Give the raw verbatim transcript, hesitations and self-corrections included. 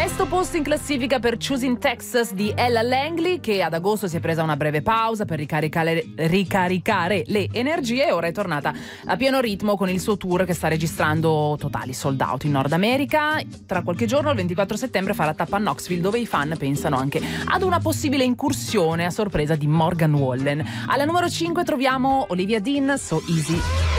Sesto posto in classifica per Choosing Texas di Ella Langley, che ad agosto si è presa una breve pausa per ricaricare, ricaricare le energie e ora è tornata a pieno ritmo con il suo tour che sta registrando totali sold out in Nord America. Tra qualche giorno, il ventiquattro settembre, fa la tappa a Knoxville, dove i fan pensano anche ad una possibile incursione a sorpresa di Morgan Wallen. Alla numero cinque troviamo Olivia Dean, So Easy.